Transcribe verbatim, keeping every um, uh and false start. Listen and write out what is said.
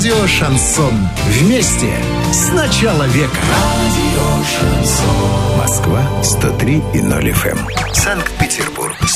Радио «Шансон». Вместе с начала века. Радио «Шансон». Москва сто три и ноль эф эм. Санкт-Петербург